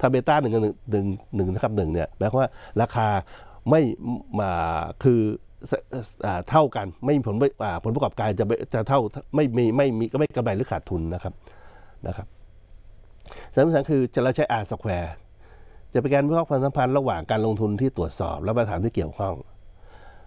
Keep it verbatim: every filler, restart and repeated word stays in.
ถ้าเบต้าหนึ่งหนึ่งหนึ่งหนึ่งนะครับหนึ่งเนี่ยหมายความว่าราคาไม่มาคือเท่ากันไม่มีผลผลประกอบการจะจะเท่าไม่มีไม่มีก็ไม่กำไรหรือขาดทุนนะครับนะครับสำคัญคือจะเราใช้ R square จะเป็นการวิเคราะห์ความสัมพันธ์ระหว่างการลงทุนที่ตรวจสอบและมาตรฐานที่เกี่ยวข้อง